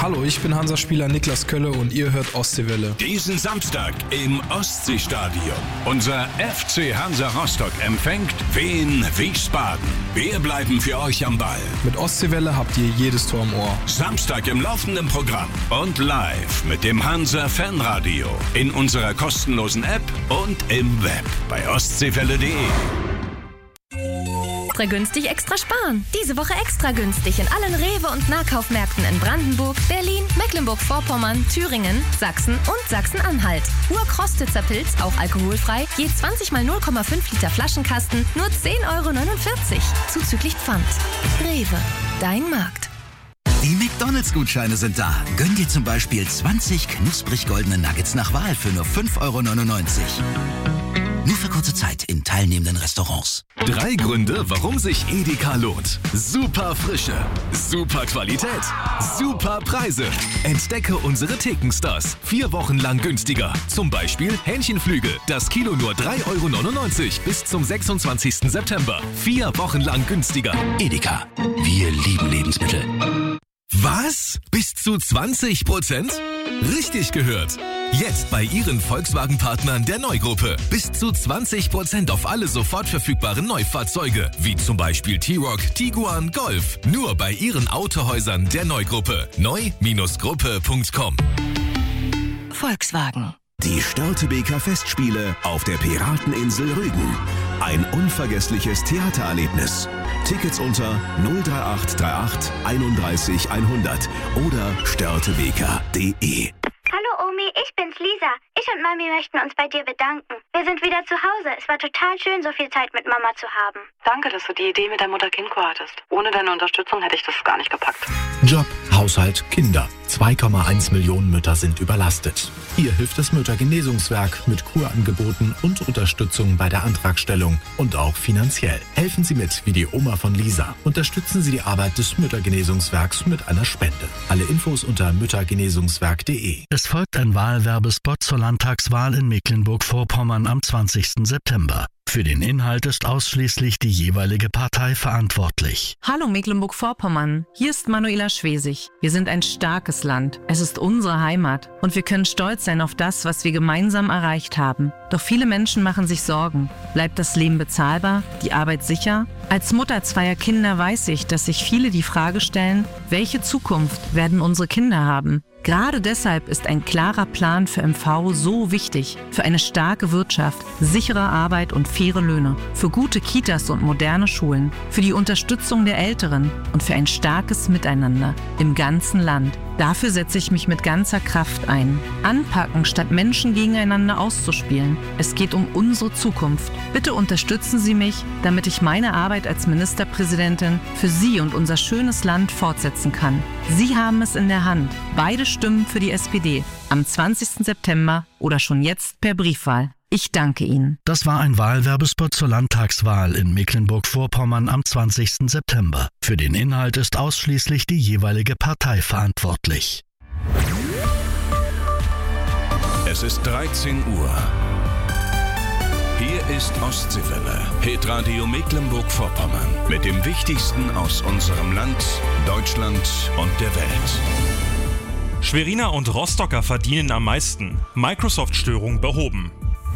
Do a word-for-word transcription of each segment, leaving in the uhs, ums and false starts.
Hallo, ich bin Hansa-Spieler Niklas Kölle und ihr hört Ostseewelle. Diesen Samstag im Ostseestadion. Unser F C Hansa Rostock empfängt Wien Wiesbaden. Wir bleiben für euch am Ball. Mit Ostseewelle habt ihr jedes Tor im Ohr. Samstag im laufenden Programm und live mit dem Hansa Fanradio in unserer kostenlosen App und im Web bei ostseewelle punkt de. Extra günstig, extra sparen. Diese Woche extra günstig in allen Rewe- und Nahkaufmärkten in Brandenburg, Berlin, Mecklenburg-Vorpommern, Thüringen, Sachsen und Sachsen-Anhalt. Urkrostitzer Pilz, auch alkoholfrei, je zwanzig mal null Komma fünf Liter Flaschenkasten, nur zehn Euro neunundvierzig. Zuzüglich Pfand. Rewe, dein Markt. Die McDonalds-Gutscheine sind da. Gönn dir zum Beispiel zwanzig knusprig goldene Nuggets nach Wahl für nur fünf Euro neunundneunzig. Nur für kurze Zeit in teilnehmenden Restaurants. Drei Gründe, warum sich Edeka lohnt. Super Frische, super Qualität, super Preise. Entdecke unsere Thekenstars. Vier Wochen lang günstiger. Zum Beispiel Hähnchenflügel. Das Kilo nur drei Euro neunundneunzig bis zum sechsundzwanzigsten September. Vier Wochen lang günstiger. Edeka. Wir lieben Lebensmittel. Was? Bis zu zwanzig Prozent? Richtig gehört. Jetzt bei Ihren Volkswagen-Partnern der Neugruppe. Bis zu zwanzig Prozent auf alle sofort verfügbaren Neufahrzeuge. Wie zum Beispiel T-Roc, Tiguan, Golf. Nur bei Ihren Autohäusern der Neugruppe. neu Gruppe punkt com. Volkswagen. Die Störtebeker Festspiele auf der Pirateninsel Rügen. Ein unvergessliches Theatererlebnis. Tickets unter null drei acht drei acht einunddreißig hundert oder störtebeker punkt de. Hallo Omi, ich bin's Lisa. Ich und Mami möchten uns bei dir bedanken. Wir sind wieder zu Hause. Es war total schön, so viel Zeit mit Mama zu haben. Danke, dass du die Idee mit der Mutter-Kind-Kur hattest. Ohne deine Unterstützung hätte ich das gar nicht gepackt. Job, Haushalt, Kinder. zwei Komma eins Millionen Mütter sind überlastet. Hier hilft das Müttergenesungswerk mit Kurangeboten und Unterstützung bei der Antragstellung und auch finanziell. Helfen Sie mit, wie die Oma von Lisa. Unterstützen Sie die Arbeit des Müttergenesungswerks mit einer Spende. Alle Infos unter müttergenesungswerk punkt de. Es folgt ein Wahlwerbespot zur Landtagswahl in Mecklenburg-Vorpommern am zwanzigsten September. Für den Inhalt ist ausschließlich die jeweilige Partei verantwortlich. Hallo Mecklenburg-Vorpommern, hier ist Manuela Schwesig. Wir sind ein starkes Land. Es ist unsere Heimat und wir können stolz sein auf das, was wir gemeinsam erreicht haben. Doch viele Menschen machen sich Sorgen. Bleibt das Leben bezahlbar? Die Arbeit sicher? Als Mutter zweier Kinder weiß ich, dass sich viele die Frage stellen, welche Zukunft werden unsere Kinder haben? Gerade deshalb ist ein klarer Plan für M V so wichtig. Für eine starke Wirtschaft, sichere Arbeit und faire Löhne. Für gute Kitas und moderne Schulen. Für die Unterstützung der Älteren und für ein starkes Miteinander im ganzen Land. Dafür setze ich mich mit ganzer Kraft ein. Anpacken, statt Menschen gegeneinander auszuspielen. Es geht um unsere Zukunft. Bitte unterstützen Sie mich, damit ich meine Arbeit als Ministerpräsidentin für Sie und unser schönes Land fortsetzen kann. Sie haben es in der Hand. Beide Stimmen für die S P D. Am zwanzigsten September oder schon jetzt per Briefwahl. Ich danke Ihnen. Das war ein Wahlwerbespot zur Landtagswahl in Mecklenburg-Vorpommern am zwanzigsten September. Für den Inhalt ist ausschließlich die jeweilige Partei verantwortlich. Es ist dreizehn Uhr. Hier ist Ostseewelle, Hitradio Mecklenburg-Vorpommern mit dem Wichtigsten aus unserem Land, Deutschland und der Welt. Schweriner und Rostocker verdienen am meisten. Microsoft-Störung behoben.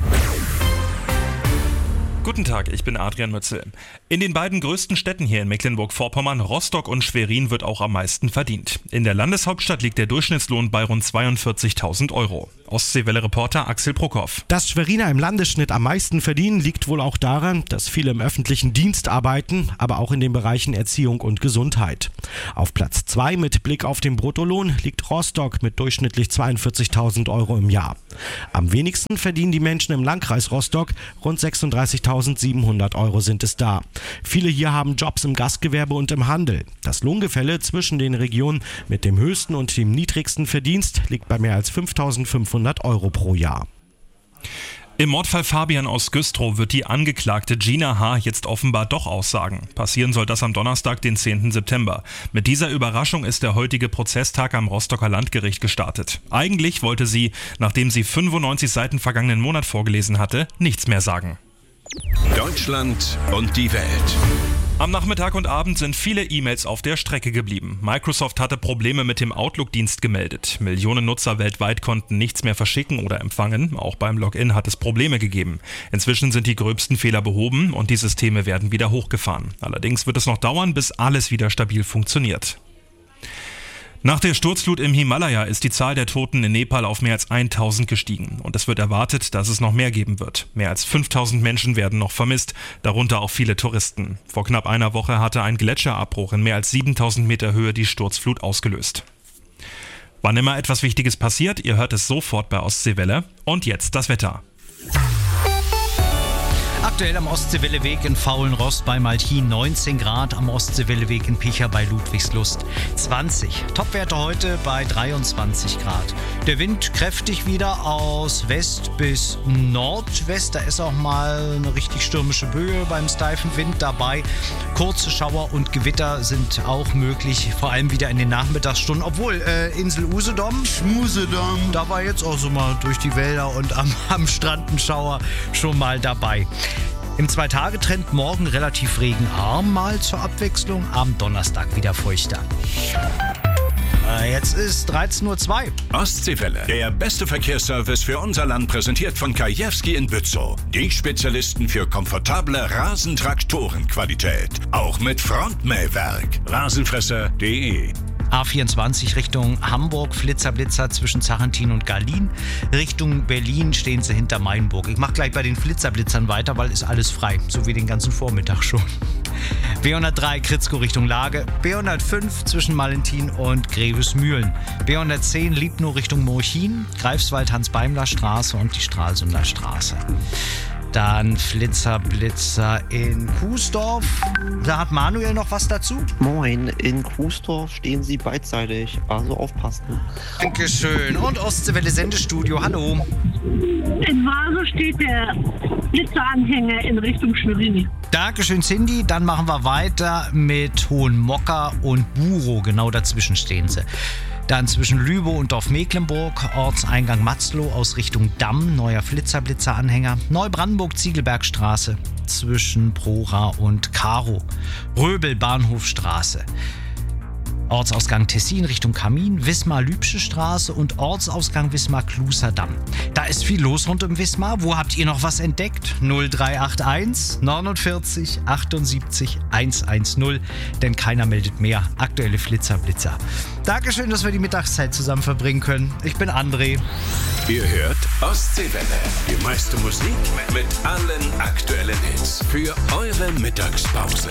Guten Tag, ich bin Adrian Mützel. In den beiden größten Städten hier in Mecklenburg-Vorpommern, Rostock und Schwerin, wird auch am meisten verdient. In der Landeshauptstadt liegt der Durchschnittslohn bei rund zweiundvierzigtausend Euro. Ostseewelle-Reporter Axel Prokoff. Dass Schweriner im Landesschnitt am meisten verdienen, liegt wohl auch daran, dass viele im öffentlichen Dienst arbeiten, aber auch in den Bereichen Erziehung und Gesundheit. Auf Platz zwei mit Blick auf den Bruttolohn liegt Rostock mit durchschnittlich zweiundvierzigtausend Euro im Jahr. Am wenigsten verdienen die Menschen im Landkreis Rostock, rund sechsunddreißigtausendsiebenhundert Euro sind es da. Viele hier haben Jobs im Gastgewerbe und im Handel. Das Lohngefälle zwischen den Regionen mit dem höchsten und dem niedrigsten Verdienst liegt bei mehr als fünftausendfünfhundert Euro pro Jahr. Im Mordfall Fabian aus Güstrow wird die Angeklagte Gina H. jetzt offenbar doch aussagen. Passieren soll das am Donnerstag, den zehnten September. Mit dieser Überraschung ist der heutige Prozesstag am Rostocker Landgericht gestartet. Eigentlich wollte sie, nachdem sie fünfundneunzig Seiten vergangenen Monat vorgelesen hatte, nichts mehr sagen. Deutschland und die Welt. Am Nachmittag und Abend sind viele E-Mails auf der Strecke geblieben. Microsoft hatte Probleme mit dem Outlook-Dienst gemeldet. Millionen Nutzer weltweit konnten nichts mehr verschicken oder empfangen. Auch beim Login hat es Probleme gegeben. Inzwischen sind die gröbsten Fehler behoben und die Systeme werden wieder hochgefahren. Allerdings wird es noch dauern, bis alles wieder stabil funktioniert. Nach der Sturzflut im Himalaya ist die Zahl der Toten in Nepal auf mehr als tausend gestiegen. Und es wird erwartet, dass es noch mehr geben wird. Mehr als fünftausend Menschen werden noch vermisst, darunter auch viele Touristen. Vor knapp einer Woche hatte ein Gletscherabbruch in mehr als siebentausend Meter Höhe die Sturzflut ausgelöst. Wann immer etwas Wichtiges passiert, ihr hört es sofort bei Ostseewelle. Und jetzt das Wetter. Aktuell am Ostseewelleweg in Faulenrost bei Maltin neunzehn Grad, am Ostseewelleweg in Picha bei Ludwigslust zwanzig. Topwerte heute bei dreiundzwanzig Grad. Der Wind kräftig wieder aus West bis Nordwest. Da ist auch mal eine richtig stürmische Böe beim steifen Wind dabei. Kurze Schauer und Gewitter sind auch möglich, vor allem wieder in den Nachmittagsstunden. Obwohl, äh, Insel Usedom, Schmusedom, da war jetzt auch so mal durch die Wälder und am, am Strand ein Schauer schon mal dabei. Im Zwei-Tage-Trend morgen relativ regenarm mal zur Abwechslung, am Donnerstag wieder feuchter. Jetzt ist dreizehn Uhr zwei. Ostseewelle, der beste Verkehrsservice für unser Land, präsentiert von Kajewski in Bützow. Die Spezialisten für komfortable Rasentraktorenqualität. Auch mit Frontmähwerk. Rasenfresser punkt de A vierundzwanzig Richtung Hamburg, Flitzer-Blitzer zwischen Zachentin und Garlin. Richtung Berlin stehen sie hinter Mainburg. Ich mache gleich bei den Flitzer-Blitzern weiter, weil ist alles frei, so wie den ganzen Vormittag schon. B hundertdrei Kritzko Richtung Lage, B hundertfünf zwischen Malentin und Grevesmühlen, B hundertzehn Liebnow Richtung Murchin, Greifswald Hans-Beimler-Straße und die Stralsunder Straße. Dann Flitzer, Blitzer in Kuesdorf. Da hat Manuel noch was dazu. Moin, in Kuesdorf stehen Sie beidseitig, also aufpassen. Dankeschön. Und Ostseewelle Sendestudio, hallo. In Vase steht der Blitzeranhänger in Richtung Schwerin. Dankeschön, Cindy. Dann machen wir weiter mit Hohenmocker und Burow. Genau dazwischen stehen sie. Dann zwischen Lübow und Dorf Mecklenburg, Ortseingang Matzlow aus Richtung Damm, neuer Flitzer-Blitzer-Anhänger. Neubrandenburg-Ziegelbergstraße zwischen Prora und Karo. Röbel Bahnhofstraße. Ortsausgang Tessin Richtung Kamin, Wismar-Lübsche Straße und Ortsausgang Wismar-Kluserdamm. Da ist viel los rund um Wismar. Wo habt ihr noch was entdeckt? null drei acht eins neunundvierzig achtundsiebzig hundertzehn, denn keiner meldet mehr. Aktuelle Flitzer-Blitzer. Dankeschön, dass wir die Mittagszeit zusammen verbringen können. Ich bin André. Ihr hört Ostseewelle, die meiste Musik mit allen aktuellen Hits für eure Mittagspause.